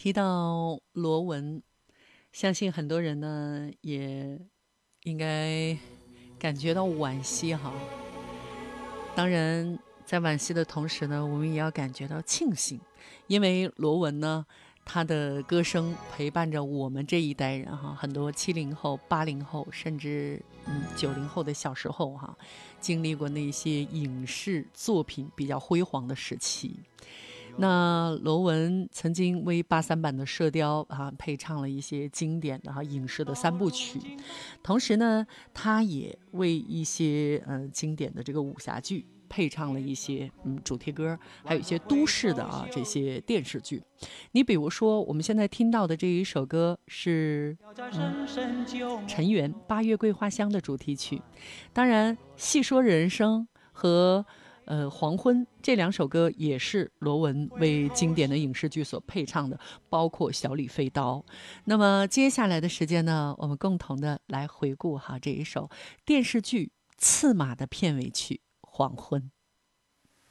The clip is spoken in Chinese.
提到罗文，相信很多人呢也应该感觉到惋惜哈。当然，在惋惜的同时呢，我们也要感觉到庆幸，因为罗文呢，他的歌声陪伴着我们这一代人哈，很多70后、80后，甚至90后的小时候哈，经历过那些影视作品比较辉煌的时期。那罗文曾经为83版的《射雕》配唱了一些经典的影视的3部曲，同时呢，他也为一些经典的这个武侠剧配唱了一些主题歌，还有一些都市的这些电视剧。你比如说，我们现在听到的这一首歌是陈圆《八月桂花香》的主题曲。当然，细说人生和黄昏这2首歌也是罗文为经典的影视剧所配唱的，包括小李飞刀。那么接下来的时间呢，我们共同的来回顾这一首电视剧《刺马》的片尾曲《黄昏》。